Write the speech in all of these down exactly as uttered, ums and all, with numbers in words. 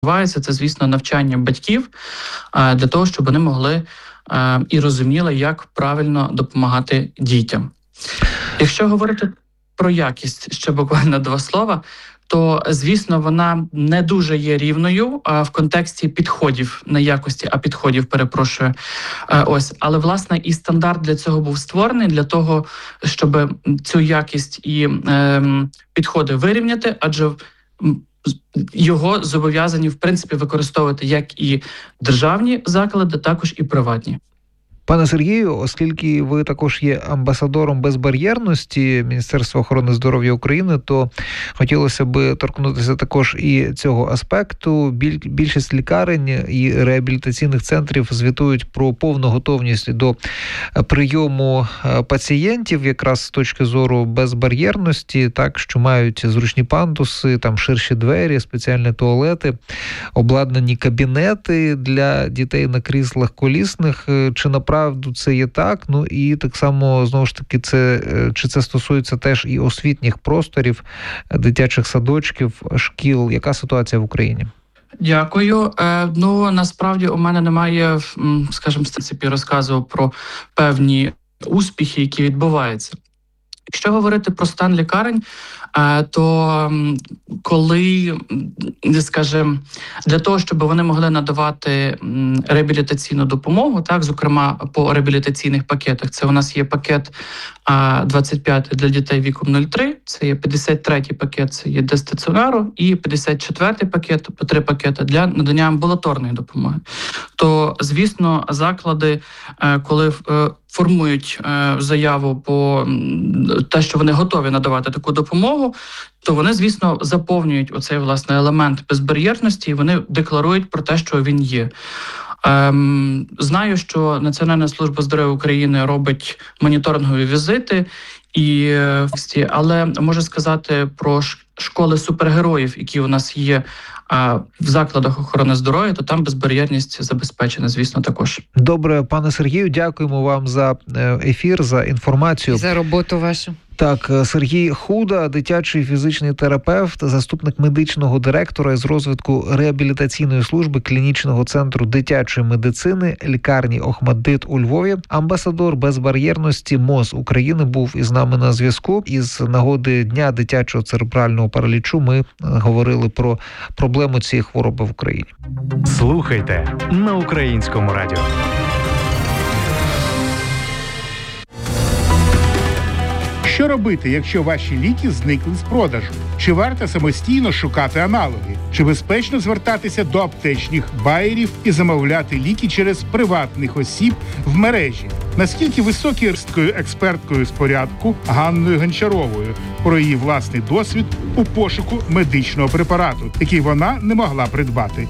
відбувається, це, звісно, навчання батьків для того, щоб вони могли і розуміли, як правильно допомагати дітям. Якщо говорити про якість, ще буквально два слова, то, звісно, вона не дуже є рівною а в контексті підходів, не якості, а підходів, перепрошую. Ось, але, власне, і стандарт для цього був створений, для того, щоб цю якість і е, підходи вирівняти, адже його зобов'язані, в принципі, використовувати як і державні заклади, також і приватні. Пане Сергію, оскільки ви також є амбасадором безбар'єрності Міністерства охорони здоров'я України, то хотілося б торкнутися також і цього аспекту. Більшість лікарень і реабілітаційних центрів звітують про повну готовність до прийому пацієнтів якраз з точки зору безбар'єрності, так, що мають зручні пандуси, там ширші двері, спеціальні туалети, обладнані кабінети для дітей на кріслах колісних. Чи направду це є так? Ну і так само, знову ж таки, це чи це стосується теж і освітніх просторів, дитячих садочків, шкіл? Яка ситуація в Україні? Дякую. Е, ну, насправді у мене немає, скажімо, в принципі, розказу про певні успіхи, які відбуваються. Якщо говорити про стан лікарень, то коли, скажімо, для того, щоб вони могли надавати реабілітаційну допомогу, так, зокрема по реабілітаційних пакетах, це у нас є пакет двадцять п'ятий для дітей віком нуль три, це є п'ятдесят третій пакет, це є для стаціонару, і п'ятдесят четвертий пакет, тобто три пакети для надання амбулаторної допомоги. То, звісно, заклади, коли формують заяву по те, що вони готові надавати таку допомогу, то вони, звісно, заповнюють оцей, власне, елемент безбар'єрності і вони декларують про те, що він є. Ем, знаю, що Національна служба здоров'я України робить моніторингові візити, і, але можу сказати про школи супергероїв, які у нас є а в закладах охорони здоров'я, то там безбар'єрність забезпечена, звісно, також. Добре, пане Сергію, дякуємо вам за ефір, за інформацію. За роботу вашу. Так, Сергій Худа, дитячий фізичний терапевт, заступник медичного директора із розвитку реабілітаційної служби клінічного центру дитячої медицини лікарні Охмаддит у Львові, амбасадор безбар'єрності МОЗ України, був із нами на зв'язку. Із нагоди Дня дитячого церебрального паралічу ми говорили про проблему цієї хвороби в Україні. Слухайте на Українському радіо. Що робити, якщо ваші ліки зникли з продажу? Чи варто самостійно шукати аналоги? Чи безпечно звертатися до аптечних байерів і замовляти ліки через приватних осіб в мережі? Наскільки високою експерткою з порядку Ганною Гончаровою про її власний досвід у пошуку медичного препарату, який вона не могла придбати?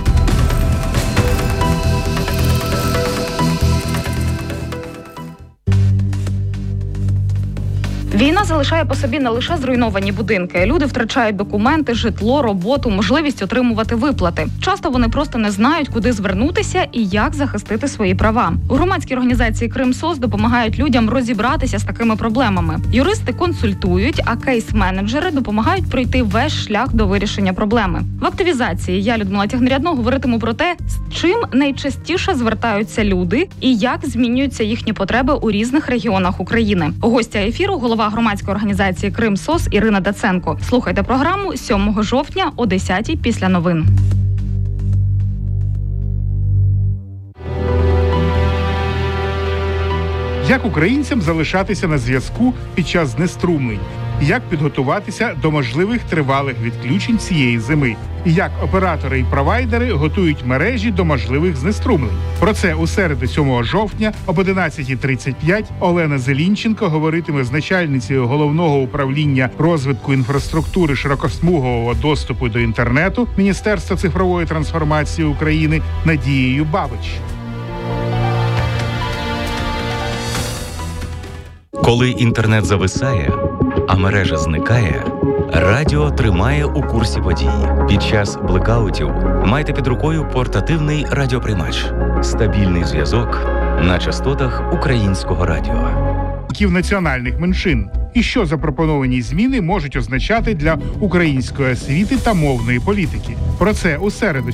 Війна залишає по собі не лише зруйновані будинки. Люди втрачають документи, житло, роботу, можливість отримувати виплати. Часто вони просто не знають, куди звернутися і як захистити свої права. У громадській організації «Кримсос» допомагають людям розібратися з такими проблемами. Юристи консультують, а кейс-менеджери допомагають пройти весь шлях до вирішення проблеми. В активізації я, Людмила Тягнерядно, говоритиму про те, з чим найчастіше звертаються люди і як змінюються їхні потреби у різних регіонах України. Гостя ефіру – голова громадської організації «Кримсос» Ірина Даценко. Слухайте програму сьомого жовтня о десятій після новин. Як українцям залишатися на зв'язку під час знеструмлень? Як підготуватися до можливих тривалих відключень цієї зими? І як оператори і провайдери готують мережі до можливих знеструмлень? Про це у середу сьомого жовтня об одинадцятій тридцять п'ять Олена Зелінченко говоритиме з начальницею Головного управління розвитку інфраструктури широкосмугового доступу до інтернету Міністерства цифрової трансформації України Надією Бабич. Коли інтернет зависає, а мережа зникає, радіо тримає у курсі подій. Під час блекаутів майте під рукою портативний радіоприймач. Стабільний зв'язок на частотах українського радіо. представників національних меншин. І що запропоновані зміни можуть означати для української освіти та мовної політики. Про це у середу